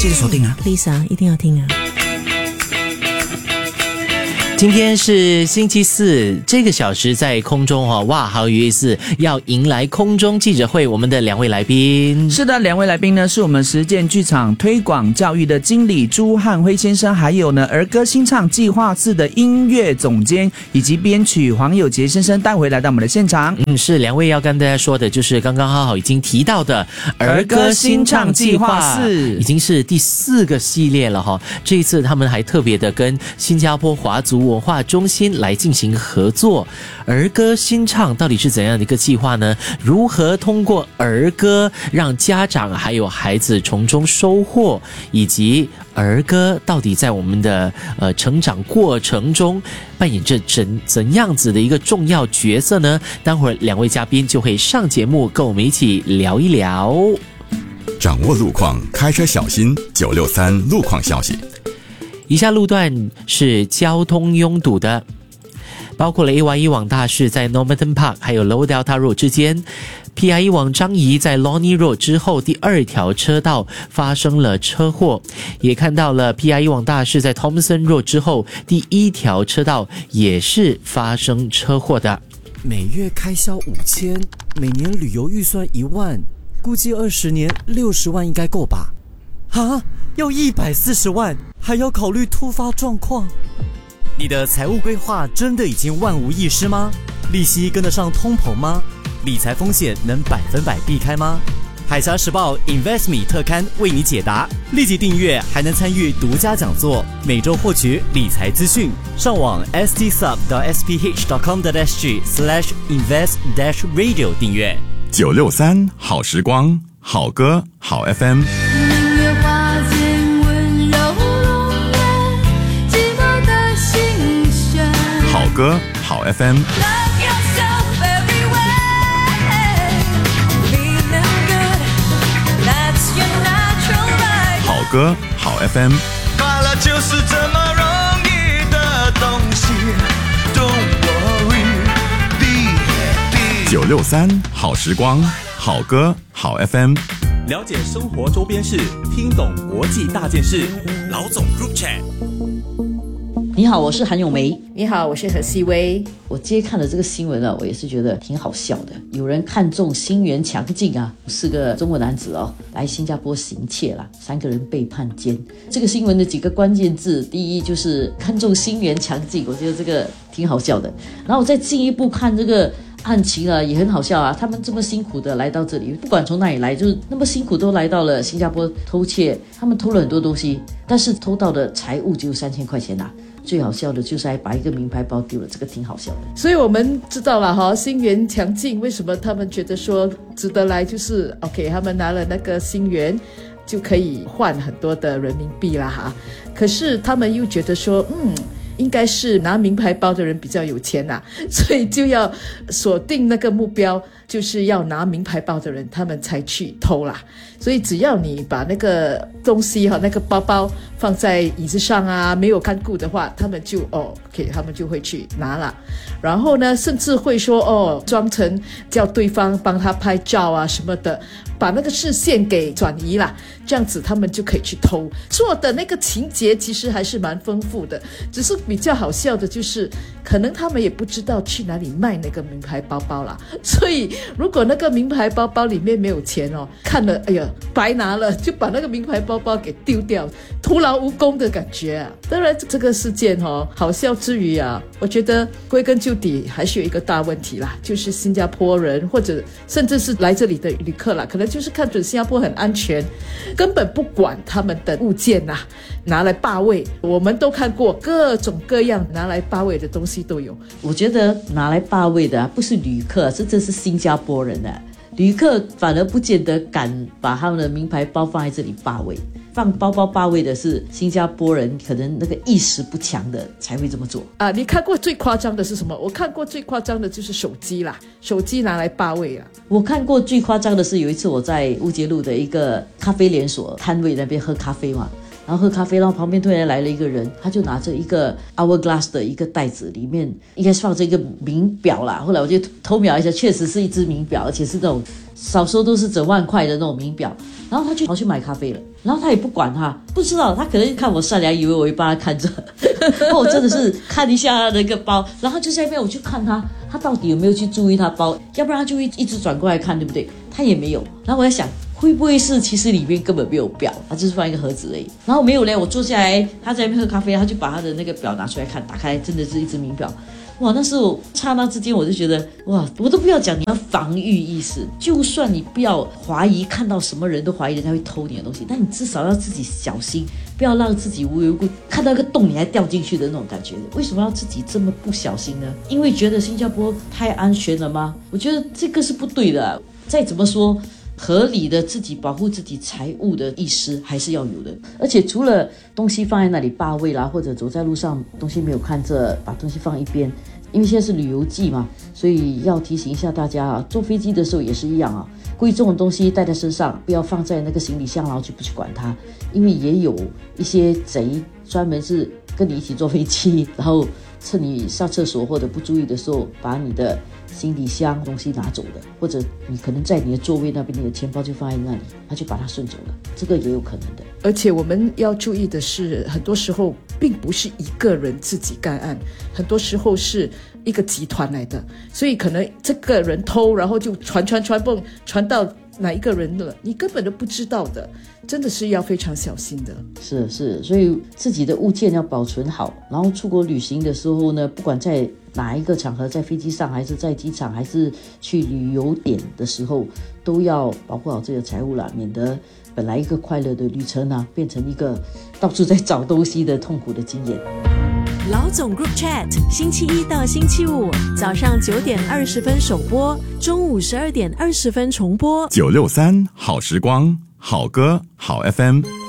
记得锁定啊 ，Please 啊，一定要听啊。 今天是星期四，这个小时在空中哇，好有意思，要迎来空中记者会，我们的两位来宾。 是的，两位来宾呢是我们实践剧场推广教育的经理朱汉辉先生，还有呢儿歌新唱计划4的音乐总监以及编曲黄友杰先生，带回来到我们的现场。 是两位要跟大家说的，就是刚刚好已经提到的儿歌新唱计划4，已经是第4个系列了哈。这一次他们还特别的跟新加坡华族文化中心来进行合作。儿歌新唱到底是怎样的一个计划呢？如何通过儿歌让家长还有孩子从中收获，以及儿歌到底在我们的成长过程中扮演着怎样子的一个重要角色呢？待会儿两位嘉宾就会上节目跟我们一起聊一聊。 掌握路况，开车小心963路况消息。 以下路段是交通拥堵的，包括了 AYE 往大市在 Normanton Park 还有 Lower Delta Road 之间， PIE 往樟宜在 Lornie Road 之后第2条车道发生了车祸，也看到了 PIE 往大市在 Thomson Road 之后第1条车道也是发生车祸的。 每月开销5000，每年旅游预算1万，估计20年60万应该够吧？啊，要140万，还要考虑突发状况。你的财务规划真的已经万无一失吗？利息跟得上通膨吗？理财风险能100%避开吗？海峡时报 InvestMe 特刊为你解答，立即订阅还能参与独家讲座，每周获取理财资讯。上网 stsub.sph.com.sg/invest-radio 订阅。 963好时光，好歌好 FM。好歌好 FM。好歌好 FM。 快乐就是这么容易的东西 Don't worry Be happy 963好时光，好歌好 FM。 了解生活周边事，听懂国际大件事。老总 Group Chat。 你好，我是韩咏梅。 你好，我是何希薇。 我今天看了这个新闻我也是觉得挺好笑的。有人看中新源强劲4个中国男子来新加坡行窃了，3个人被判监。这个新闻的几个关键字，第一就是看中新源强劲，我觉得这个挺好笑的。然后我再进一步看这个案情也很好笑他们这么辛苦的来到这里，不管从哪里来，就是那么辛苦都来到了新加坡偷窃。他们偷了很多东西，但是偷到的财物只有3000块钱最好笑的就是还把一个名牌包丢了，这个挺好笑的。 所以我们知道了新源强劲为什么他们觉得说值得来，就是 OK， 他们拿了那个新源就可以换很多的人民币啦可是他们又觉得说应该是拿名牌包的人比较有钱所以就要锁定那个目标，就是要拿名牌包的人他们才去偷啦。所以只要你把那个东西那个包包放在椅子上没有看顾的话，他们就OK， 他们就会去拿了。然后呢甚至会说装成叫对方帮他拍照什么的，把那个视线给转移啦，这样子他们就可以去偷。做的那个情节其实还是蛮丰富的，只是比较好笑的就是可能他们也不知道去哪里卖那个名牌包包啦，所以如果那个名牌包包里面没有钱看了哎呀白拿了，就把那个名牌包包给丢掉，徒劳无功的感觉当然这个事件好笑之余我觉得归根究底还是有一个大问题啦，就是新加坡人或者甚至是来这里的旅客啦，可能就是看准新加坡很安全，根本不管他们的物件拿来霸位。我们都看过各种各样拿来霸位的东西都有。 我觉得拿来霸位的不是旅客，这是新加坡人旅客反而不见得敢把他们的名牌包放在这里霸位，放包包霸位的是新加坡人，可能那个意识不强的才会这么做你看过最夸张的是什么？我看过最夸张的就是手机啦，手机拿来霸位我看过最夸张的是有一次我在乌节路的一个咖啡连锁摊位那边喝咖啡嘛，然后喝咖啡，然后旁边突然来了一个人，他就拿着一个 Hourglass 的一个袋子，里面应该是放着一个名表啦。后来我就偷瞄一下，确实是一只名表，而且是那种少说都是整万块的那种名表，然后他就跑去买咖啡了，然后他也不管他，不知道他可能看我善良，以为我会帮他看着，我真的是看一下他的一个包，然后就在那边我去看他到底有没有去注意他包，要不然他就会一直转过来看，对不对？他也没有，然后我在想会不会是其实里面根本没有表，他就是放一个盒子而已，然后没有嘞，我坐下来他在那边喝咖啡，他就把他的那个表拿出来看，打开真的是一只名表。哇，那时候刹那之间我就觉得，哇，我都不要讲你要防御意识，就算你不要怀疑，看到什么人都怀疑人家会偷你的东西，但你至少要自己小心，不要让自己无缘无故看到一个洞你还掉进去的那种感觉。为什么要自己这么不小心呢？因为觉得新加坡太安全了吗？我觉得这个是不对的。再怎么说，合理的自己保护自己财物的意识还是要有的。而且除了东西放在那里霸位啦，或者走在路上东西没有看着，把东西放一边，因为现在是旅游季嘛，所以要提醒一下大家啊，坐飞机的时候也是一样啊，贵重的东西带在身上，不要放在那个行李箱，然后就不去管它，因为也有一些贼专门是跟你一起坐飞机，然后趁你上厕所或者不注意的时候，把你的行李箱东西拿走的，或者你可能在你的座位那边，你的钱包就放在那里，他就把它顺走了，这个也有可能的。 而且我们要注意的是，很多时候并不是一个人自己干案，很多时候是一个集团来的，所以可能这个人偷，然后就传传到哪一个人了，你根本都不知道的，真的是要非常小心的。 是，所以自己的物件要保存好，然后出国旅行的时候呢，不管在哪一个场合，在飞机上还是在机场还是去旅游点的时候，都要保护好自己的财物啦，免得本来一个快乐的旅程啊，变成一个到处在找东西的痛苦的经验。 老总 Group Chat 星期一到星期五早上9点20分首播，中午12点20分重播。 963好时光，好歌好 FM。